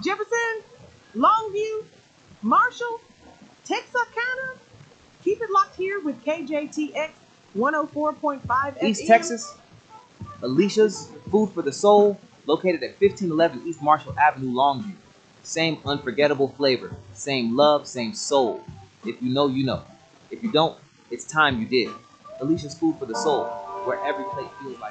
Jefferson, Longview, Marshall, Texarkana. Keep it locked here with KJTX 104.5 FM. East Texas, Alicia's Food for the Soul, located at 1511 East Marshall Avenue, Longview. Same unforgettable flavor, same love, same soul. If you know, you know. If you don't, it's time you did. Alicia's Food for the Soul, where every plate feels like